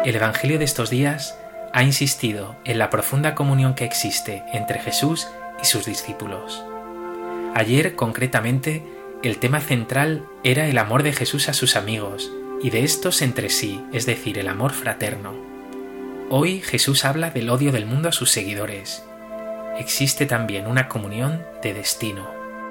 El Evangelio de estos días ha insistido en la profunda comunión que existe entre Jesús y sus discípulos. Ayer, concretamente, el tema central era el amor de Jesús a sus amigos y de estos entre sí, es decir, el amor fraterno. Hoy Jesús habla del odio del mundo a sus seguidores. Existe también una comunión de destino.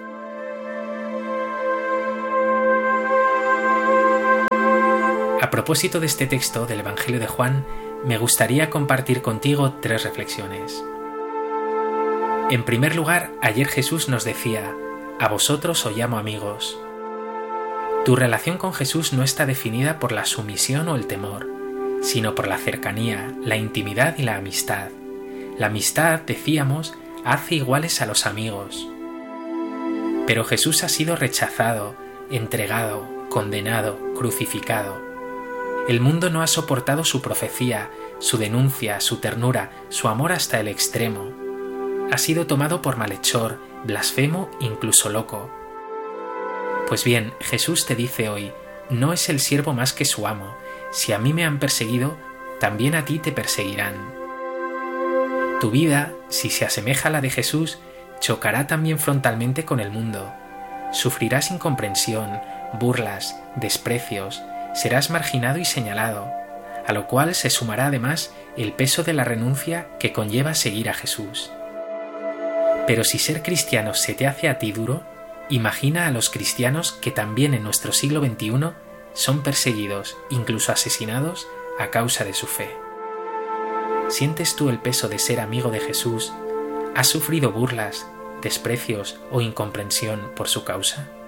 A propósito de este texto del Evangelio de Juan, me gustaría compartir contigo 3 reflexiones. En primer lugar, ayer Jesús nos decía: «A vosotros os llamo amigos». Tu relación con Jesús no está definida por la sumisión o el temor, sino por la cercanía, la intimidad y la amistad. La amistad, decíamos, hace iguales a los amigos. Pero Jesús ha sido rechazado, entregado, condenado, crucificado. El mundo no ha soportado su profecía, su denuncia, su ternura, su amor hasta el extremo. Ha sido tomado por malhechor, blasfemo, incluso loco. Pues bien, Jesús te dice hoy: no es el siervo más que su amo. Si a mí me han perseguido, también a ti te perseguirán. Tu vida, si se asemeja a la de Jesús, chocará también frontalmente con el mundo. Sufrirás incomprensión, burlas, desprecios, serás marginado y señalado, a lo cual se sumará además el peso de la renuncia que conlleva seguir a Jesús. Pero si ser cristiano se te hace a ti duro, imagina a los cristianos que también en nuestro siglo XXI son perseguidos, incluso asesinados, a causa de su fe. ¿Sientes tú el peso de ser amigo de Jesús? ¿Has sufrido burlas, desprecios o incomprensión por su causa?